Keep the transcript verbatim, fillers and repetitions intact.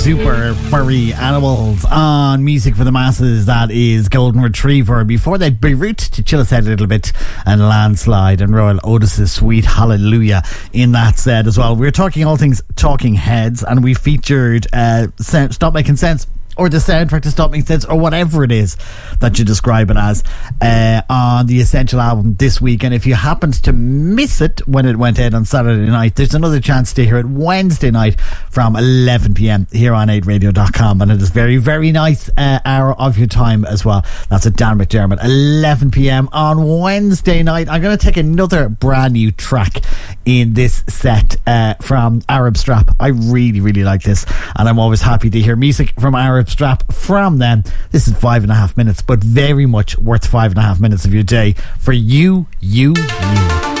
super furry animals on Music for the Masses. That is Golden Retriever. Before that, Beirut to chill us out a little bit, and Landslide and Royal Otis's Sweet Hallelujah in that set as well. We're talking all things Talking Heads, and we featured uh, Stop Making Sense, or the soundtrack to Stop Making Sense, or whatever it is that you describe it as, uh, on the Essential album this week. And if you happened to miss it when it went out on Saturday night, there's another chance to hear it Wednesday night from eleven p.m. here on eight radio dot com, and it is very, very nice uh, hour of your time as well. That's at Dan McDermott, eleven p.m. on Wednesday night. I'm going to take another brand new track in this set uh, from Arab Strap. I really, really like this, and I'm always happy to hear music from Arab Strap from them. This is five and a half minutes, but very much worth five and a half minutes of your day for you, you, you.